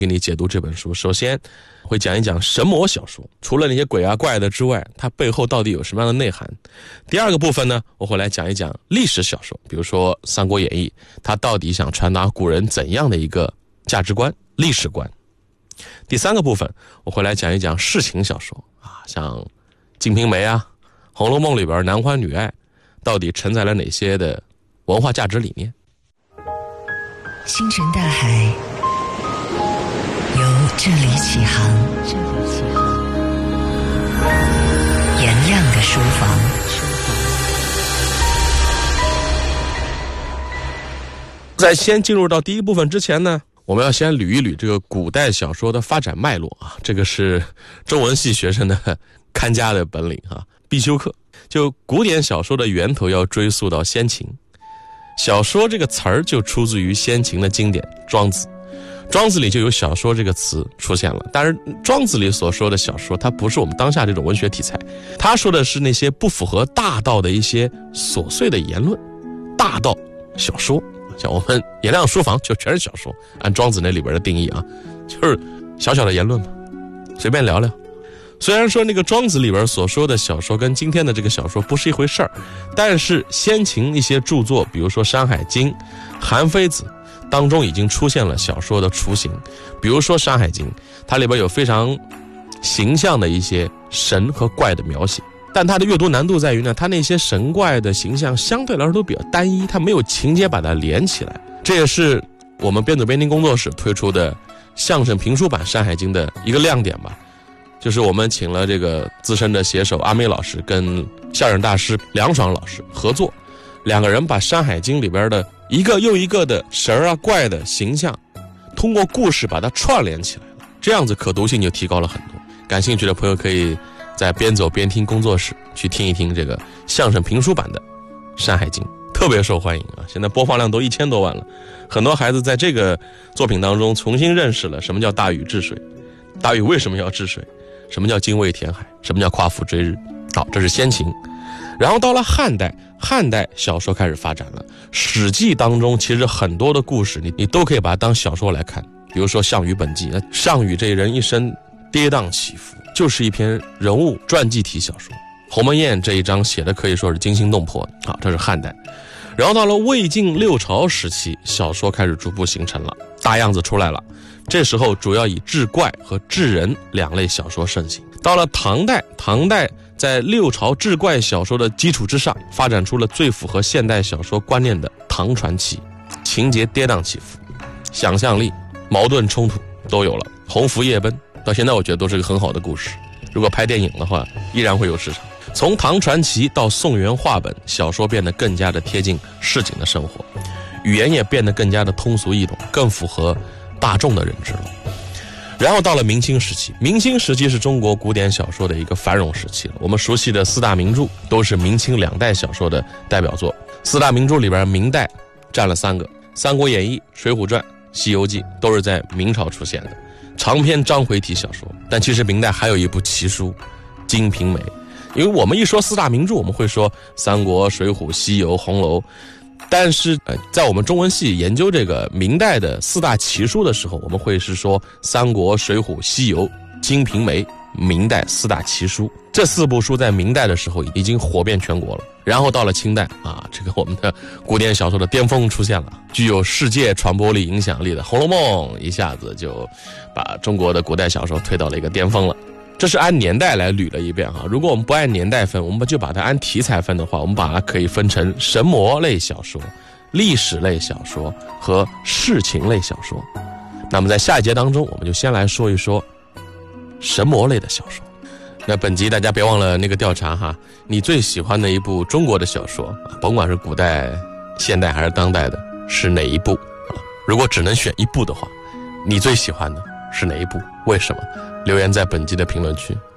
给你解读这本书。首先会讲一讲神魔小说，除了那些鬼啊怪的之外，它背后到底有什么样的内涵。第二个部分呢，我会来讲一讲历史小说，比如说《三国演义》，它到底想传达古人怎样的一个价值观、历史观。第三个部分，我会来讲一讲世情小说啊，像《金瓶梅》啊，《红楼梦》里边男欢女爱到底承载了哪些的文化价值理念。 星辰大海由这里起航，颜亮的书房。 在先进入到第一部分之前呢，我们要先捋一捋这个古代小说的发展脉络啊，这个是中文系学生的看家的本领啊，必修课。就古典小说的源头要追溯到先秦，小说这个词儿就出自于先秦的经典《庄子》，庄子里就有小说这个词出现了。但是庄子里所说的小说，它不是我们当下这种文学题材，他说的是那些不符合大道的一些琐碎的言论，大道小说。像我们颜亮书房就全是小说，按庄子那里边的定义啊，就是小小的言论嘛，随便聊聊。虽然说那个庄子里边所说的小说跟今天的这个小说不是一回事儿，但是先秦一些著作，比如说《山海经》《韩非子》当中已经出现了小说的雏形。比如说《山海经》，它里边有非常形象的一些神和怪的描写，但它的阅读难度在于呢，它那些神怪的形象相对来说都比较单一，它没有情节把它连起来。这也是我们编组编听工作室推出的相声评书版《山海经》的一个亮点吧。就是我们请了这个资深的写手阿美老师跟相声大师梁爽老师合作，两个人把《山海经》里边的一个又一个的神啊怪的形象，通过故事把它串联起来了，这样子可读性就提高了很多。感兴趣的朋友可以在边走边听工作室去听一听这个相声评书版的《山海经》，特别受欢迎啊！现在播放量都1000多万了，很多孩子在这个作品当中重新认识了什么叫大禹治水，大禹为什么要治水，什么叫精卫填海，什么叫夸父追日。好，这是先秦。然后到了汉代，汉代小说开始发展了。史记当中其实很多的故事你都可以把它当小说来看，比如说项羽本纪，项羽这人一生跌宕起伏，就是一篇人物传记体小说。鸿门宴这一章写的可以说是惊心动魄的。好，这是汉代。然后到了魏晋六朝时期，小说开始逐步形成了，大样子出来了。这时候主要以志怪和志人两类小说盛行。到了唐代，唐代在六朝志怪小说的基础之上，发展出了最符合现代小说观念的唐传奇，情节跌宕起伏，想象力、矛盾冲突都有了。鸿福夜奔到现在我觉得都是个很好的故事，如果拍电影的话依然会有市场。从唐传奇到宋元话本，小说变得更加的贴近市井的生活，语言也变得更加的通俗易懂，更符合大众的认知了。然后到了明清时期，明清时期是中国古典小说的一个繁荣时期了。我们熟悉的4大名著都是明清2代小说的代表作。4大名著里边，明代占了3个，《三国演义》《水浒传》《西游记》都是在明朝出现的长篇章回体小说。但其实明代还有一部奇书《金瓶梅》，因为我们一说4大名著，我们会说三国、水浒、西游、红楼。但是在我们中文系研究这个明代的4大奇书的时候，我们会是说三国、水浒、西游、金瓶梅，明代4大奇书。这4部书在明代的时候已经火遍全国了。然后到了清代啊，这个我们的古典小说的巅峰出现了，具有世界传播力、影响力的《红楼梦》一下子就把中国的古代小说推到了一个巅峰了。这是按年代来捋了一遍哈。如果我们不按年代分，我们就把它按题材分的话，我们把它可以分成神魔类小说、历史类小说和世情类小说。那么在下一节当中，我们就先来说一说神魔类的小说。那本集大家别忘了那个调查哈，你最喜欢的一部中国的小说，甭管是古代、现代还是当代的，是哪一部？如果只能选一部的话，你最喜欢的是哪一部？为什么？留言在本集的评论区